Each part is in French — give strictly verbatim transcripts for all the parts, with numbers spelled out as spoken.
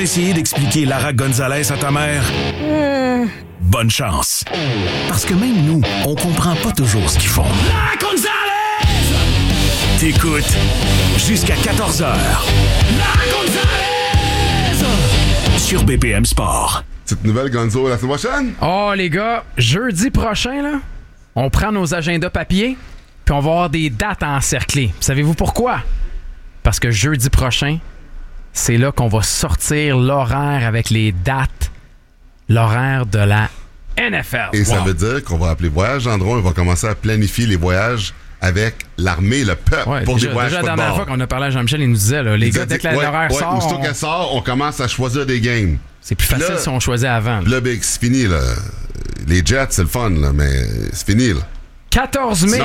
essayé d'expliquer Lara Gonzalez à ta mère? Mm. Bonne chance. Parce que même nous, on comprend pas toujours ce qu'ils font. Lara Gonzalez! T'écoutes jusqu'à quatorze heures. Lara Gonzalez! Sur B P M Sport. Petite nouvelle, Gonzo, la semaine prochaine? Oh, les gars, jeudi prochain, là, on prend nos agendas papier, puis on va avoir des dates à encercler. Savez-vous pourquoi? Parce que jeudi prochain, c'est là qu'on va sortir l'horaire avec les dates, l'horaire de la N F L. Et wow. Ça veut dire qu'on va appeler Voyage Gendron et on va commencer à planifier les voyages avec l'armée, le peuple, ouais, pour déjà, des voyages déjà football. la dernière fois qu'on a parlé à Jean-Michel, il nous disait, là, les il gars, dès que ouais, l'horaire ouais, sort... Aussitôt on... qu'elle sort, on commence à choisir des games. C'est plus facile là, si on choisit avant. Là, ben, c'est fini, là. Les Jets, c'est le fun, là, mais c'est fini, là. quatorze mai.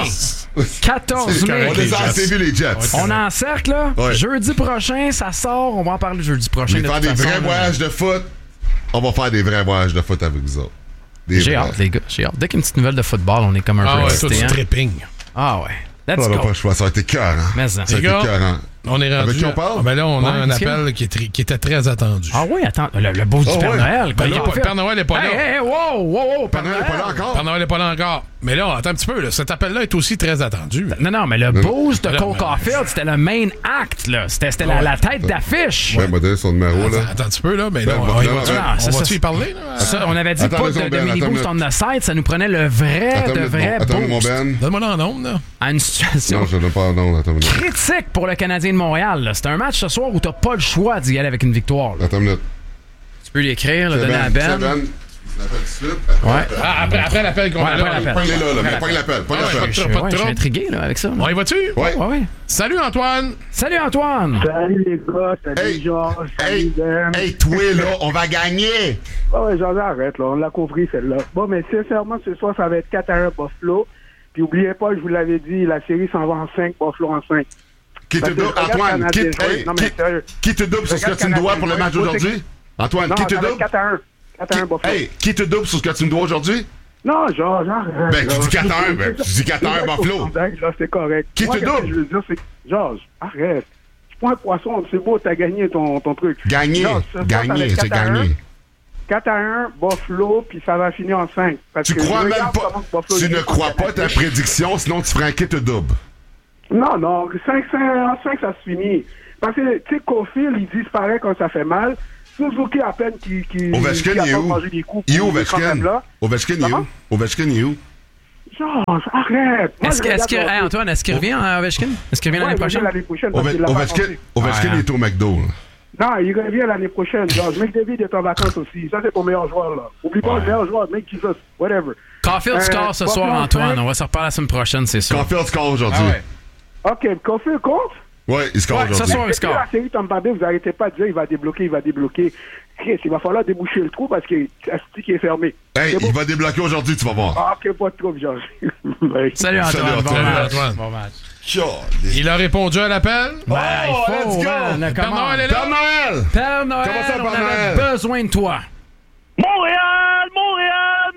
quatorze mai. On les a assez vus, les Jets. On encercle, là. Ouais. Jeudi prochain, ça sort. On va en parler jeudi prochain. On va faire des façon, vrais là. voyages de foot. On va faire des vrais voyages de foot avec vous autres. Des J'ai vrais. hâte, les gars. J'ai hâte. Dès qu'il y a une petite nouvelle de football, on est comme un ah peu ouais, excité. Tout hein? tripping. Ah ouais. Let's on go. Pas le choix. Ça a été cœur, hein? Mais ça. Ça a été cœur, hein? On est rendu. Avec qui on parle? Ah ben là, on ouais, a un appel qui, est tri- qui était très attendu. Ah oui, attends. Le, le beau du oh, Père ouais. Noël. Ben là, Père Noël n'est pas hey, là. Hey, wow, wow, wow. Père Noël n'est pas là encore. Père Noël n'est pas là encore. Mais là, attends un petit peu. Là, cet appel-là est aussi très attendu. Non, non, mais le boost de Cole Caulfield, c'était le main act, là. C'était, c'était la, la tête d'affiche. Ouais, m'a donné son numéro, là. Attends un petit peu, là. Mais là, ben, on, ben, on, ben, va-tu, ben, on ça, va-tu ça, y parler, là? Ça, on avait dit attends, pas de, de ben, mini boost on the side, ça nous prenait le vrai, attends, de vrai attends, boost. Mon ben. Donne-moi là en ondes, là. À une situation non, je donne pas en ondes. Attends une minute. critique pour le Canadien de Montréal. Là. C'est un match ce soir où t'as pas le choix d'y aller avec une victoire. Là. Attends une minute. Tu peux l'écrire, le C'est donner ben, à Ben. c'est Ben. Tu l'appelles tout de suite. Ouais. Ah, après, après l'appel qu'on Ouais, a après là. l'appel. Pogne-les là, là, mais pogne l'appel. Pogne Ah ouais, l'appel. Je, Pas de ouais, je suis trouble. intrigué là, avec ça. là. On y va-tu? Ouais. Ouais, ouais. Salut, Antoine. Salut Antoine. Salut les gars, salut Hey, Georges, salut hey, Ben. hey, toi, là, on va gagner. Ah ouais, j'en arrête, là, on l'a compris celle-là. Bon, mais sincèrement, ce soir, ça va être quatre à un Buffalo. Puis oubliez pas, je vous l'avais dit, la série s'en va en cinq, Buffalo en cinq. Qui te Parce que double, je regarde Antoine, Canadien qui, jouer. hey, Non, mais qui- sérieux. qui te double sur ce que Regarde tu me dois Canadien pour le match jouer. d'aujourd'hui? Antoine, Non, qui te ça va être double? quatre à un. quatre à un Buffalo. Hey, qui te double sur ce que tu me dois aujourd'hui? Non, Georges, arrête. Ben, tu là. dis quatre à un, ben, tu dis quatre à un, Buffalo. Là, c'est correct. Qui Moi, te qu'est-ce double? que je veux dire, c'est que, Georges, arrête. Je suis pas un poisson, c'est beau, t'as gagné ton, ton truc. Gagné, Georges, ce soir, ça va gagné, être c'est quatre à un. gagné. quatre à un, Buffalo, puis ça va finir en cinq. Parce Tu que crois je même regarde pas, comment Buffalo tu joue ne contre crois pas Canadien. ta prédiction, sinon tu ferais un qui te double. Non, non, cinq, cinq, en cinq, ça se finit. Parce que, tu sais, Caulfield, il disparaît quand ça fait mal. Suzuki, à peine, qui, qui, Ovechkin, qui a il est pas où? mangé des coups. Il est où, il est quand Ovechkin? même là. Ovechkin, il est où? Comment? Ovechkin, il est où? Georges, arrête. Moi, Est-ce, je que, est-ce regarde que, le hey, hockey. Antoine, est-ce qu'il revient à Ovechkin? Est-ce qu'il revient Ouais, l'année il revient prochaine? l'année prochaine parce Ove- qu'il l'a pas Ovechkin, pensé. Ovechkin, Ouais, il est au McDo. là. Non, il revient l'année prochaine, Georges. McDavid est en vacances aussi. Ça, c'est ton meilleur joueur, là. Oublie pas Ouais. le meilleur joueur, mec, Jesus, whatever. Caulfield Euh, score ce Buffalo soir, en Antoine. cinq. On va se reparler la semaine prochaine, c'est sûr. Caulfield score aujourd'hui. Ah ouais. OK, Caulfield compte? Ouais, il score Ouais, ce aujourd'hui. soir, il Depuis score. la série Tampa Bay, vous arrêtez pas de dire il va débloquer, il va débloquer. Chris, il va falloir déboucher le trou parce que c'est qui est fermé. Hey, C'est il bon? va débloquer aujourd'hui, tu vas voir. Ah, OK, pas de trouble, Georges. Bye. Salut Antoine. Salut, Bon Antoine. match. Antoine. Bon match. Il a répondu à l'appel. Ben, il Oh, faut, let's go. man, Père comment- Noël est là. Père Noël! Père Noël, Comment ça, Père on avait Noël? besoin de toi. Montréal, Montréal,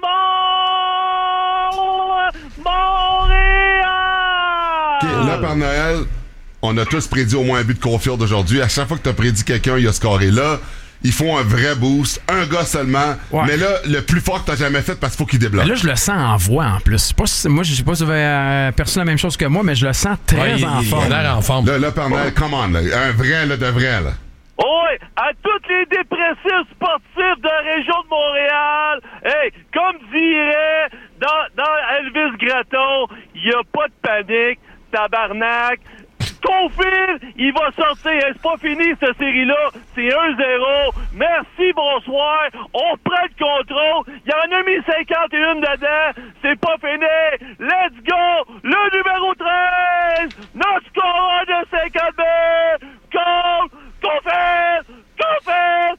Mont... Montréal! OK, là, Père Noël, on a tous prédit au moins un but de Caulfield aujourd'hui. À chaque fois que tu as prédit quelqu'un, il a scoré. Là, ils font un vrai boost. Un gars seulement. Ouais. Mais là, le plus fort que tu jamais fait parce qu'il faut qu'il débloque. Mais là, je le sens en voix en plus. Pas si- moi, je sais pas si vous avez euh, perçu la même chose que moi, mais je le sens très Ouais, il, en il forme. a l'air en forme. Là, là, Père Noël, come on, là. Un vrai, là, de vrai, là. Oui, à tous les dépressifs sportifs de la région de Montréal, hey, comme dirait dans, dans Elvis Gratton, il n'y a pas de panique, tabarnak. Caulfield, il va sortir. Hey, c'est pas fini, cette série-là. C'est un zéro. Merci, bonsoir. On reprend le contrôle. Il y en a mis cinquante et un dedans. C'est pas fini. Let's go. Le numéro treize. Notre score de cinquante buts. Cole. Caulfield. Caulfield.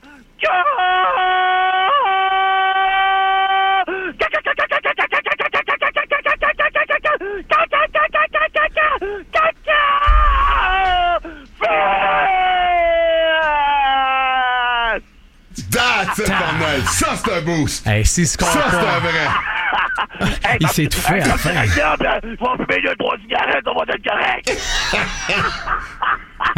That's it, Père Noël. Ça, c'est un boost. Hey, s'il score Ça, c'est un pas, vrai. il s'est étouffé à la fin. Je vais fumer deux, trois cigarettes, on va être correct.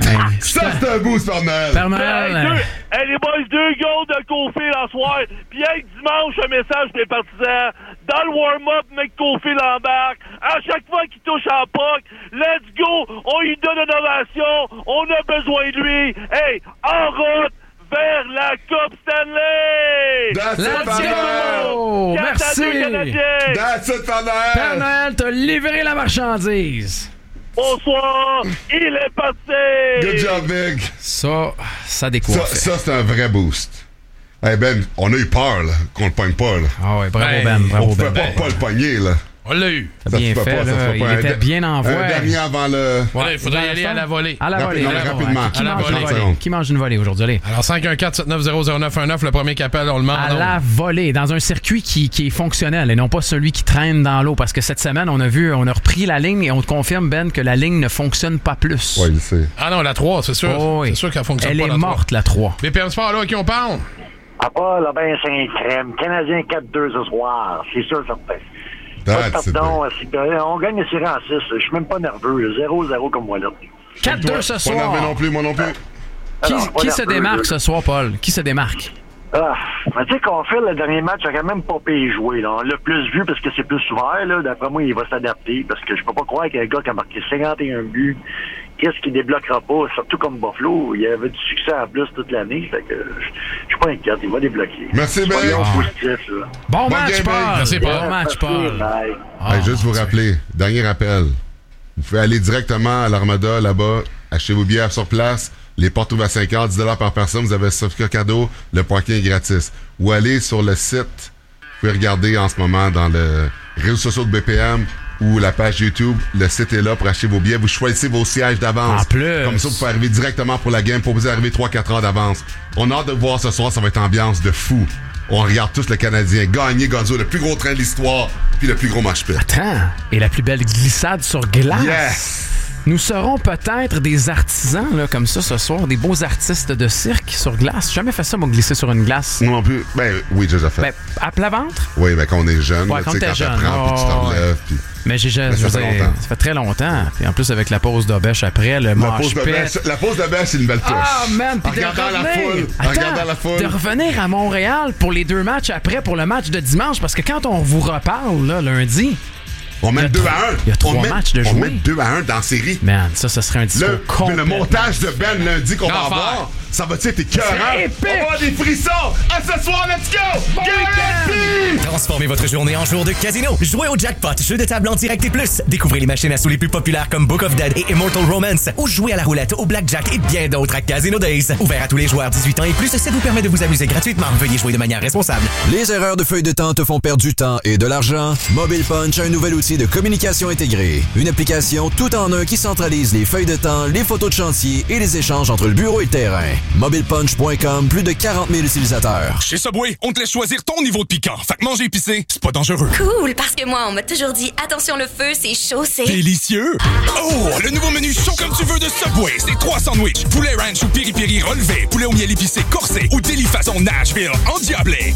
Ça, c'est un boost, Père Noël. Père Noël. Hey, deux, hey, les boys, deux goals de Cofield en soir. Puis hey, dimanche, un message pour les partisans. Dans le warm-up, mec, Cofield embarque. À chaque fois qu'il touche en puck, let's go. On lui donne une ovation. On a besoin de lui. Hey, en route vers la Coupe Stanley. That's it, Let's Père Noël. go! Merci! That's it, Père Noël. Père Noël, t'as livré la marchandise. Bonsoir, il est passé. Good job, Big. Ça, ça Ça, décoiffe. ça c'est un vrai boost. Hey Ben, on a eu peur là, qu'on le pogne pas. Là. Ah ouais, bravo Hey, Ben, On bravo pouvait Ben. pas, pas le pogner. Là. On l'a eu. T'as Ça bien se peut fait, pas, ça là. se peut Il pas. Un était der- bien en voie. Un dernier avant le... Ouais, il faudrait y aller à la volée. À la volée. Rapidement, à la volée. rapidement. Qui À la mange une volée. volée? Qui mange une volée aujourd'hui? Allez. Alors, cinq un quatre sept neuf zéro zéro neuf un neuf, le premier qui appelle, on le demande. À la volée, dans un circuit qui, qui est fonctionnel et non pas celui qui traîne dans l'eau. Parce que cette semaine, on a vu, on a repris la ligne et on te confirme, Ben, que la ligne ne fonctionne pas plus. Ouais, il sait. Ah non, la trois, c'est sûr. Oh oui. C'est sûr qu'elle fonctionne Elle pas, est la morte, la trois. B P M Sport, là, à qui on parle? À part le ben Saint-Crème, Canadien quatre deux ce soir, c'est sûr, certain. Pas de That's it, pardon, Ben. c'est que, on gagne les séries en six, je suis même pas nerveux, zéro zéro comme moi là. quatre deux ce Pas soir. nerveux non plus, moi non plus. Qui, Alors, pas qui se nerveux, démarque là. ce soir, Paul? Qui se démarque? Ah, mais tu sais qu'on fait le dernier match, il a quand même pas payé jouer. Là. On l'a plus vu parce que c'est plus ouvert. Là. D'après moi, il va s'adapter parce que je peux pas croire qu'un gars qui a marqué cinquante et un buts, qu'est-ce qu'il débloquera pas, surtout comme Buffalo, il avait du succès en plus toute l'année. Fait que je je suis pas inquiète, il va débloquer. Merci, Ben. Soyons Ah. positifs, là. Bon Bonne match, game, Paul! Ben. Merci, Paul. Bon match, Paul! Bye. Ah, Hey, juste vous rappeler, dernier rappel. Vous pouvez aller directement à l'Armada, là-bas, acheter vos bières sur place. Les portes ouvrent à cinq heures, dix dollars par personne. Vous avez un certificat cadeau. Le parking est gratis. Ou allez sur le site. Vous pouvez regarder en ce moment dans le réseau social de B P M ou la page YouTube. Le site est là pour acheter vos billets. Vous choisissez vos sièges d'avance. En plus. Comme ça, vous pouvez arriver directement pour la game. Pour vous arriver trois quatre heures d'avance. On a hâte de vous voir ce soir. Ça va être ambiance de fou. On regarde tous le Canadien gagner Gonzo, le plus gros train de l'histoire, puis le plus gros match pit. Attends, et la plus belle glissade sur glace. Yes! Nous serons peut-être des artisans, là, comme ça, ce soir, des beaux artistes de cirque sur glace. J'ai jamais fait ça, moi, glisser sur une glace. Moi non plus. Ben oui, j'ai déjà fait. Ben, à plat ventre? Oui, ben quand on est jeune, Ouais, là, quand tu sais, t'es quand jeune. t'apprends, puis tu Oh, te relèves, puis... Mais j'ai jamais. Mais ça je veux fait dire, longtemps. ça fait très longtemps. Puis en plus, avec la pause d'Obèche après, le La mosh pause de pit. baisse, la pause de baisse, c'est une belle touche. Ah, man! En Puis de regardant la revenir- foule, en Attends, regardant la foule. de revenir à Montréal pour les deux matchs après, pour le match de dimanche, parce que quand on vous reparle, là, lundi, On il y met a deux trois- à un. il y a trois on met, matchs de On jouer. met deux à un dans la série. man, ça, ce serait un discours Le, complet. le montage de Ben lundi qu'on va L'enfer. avoir, ça va-tu être écœurant? C'est épique. On va avoir des frissons! À ce soir, let's go! Bon Guarantee! Transformez votre journée en jour de casino. Jouez au jackpot, jeu de table en direct et plus. Découvrez les machines à sous les plus populaires comme Book of Dead et Immortal Romance. Ou jouez à la roulette, au blackjack et bien d'autres à Casino Days. Ouvert à tous les joueurs dix-huit ans et plus, ça vous permet de vous amuser gratuitement. Veuillez jouer de manière responsable. Les erreurs de feuille de temps te font perdre du temps et de l'argent? Mobile Punch a un nouvel outil de communication intégrée. Une application tout en un qui centralise les feuilles de temps, les photos de chantier et les échanges entre le bureau et le terrain. mobile punch point com, plus de quarante mille utilisateurs. Chez Subway, on te laisse choisir ton niveau de piquant. Fait que manger épicé, c'est pas dangereux. Cool, parce que moi, on m'a toujours dit, attention le feu, c'est chaud, c'est... Délicieux! Oh, le nouveau menu chaud comme tu veux de Subway, c'est trois sandwichs, poulet ranch ou piri-piri relevé, poulet au miel épicé corsé ou délit façon Nashville endiablé.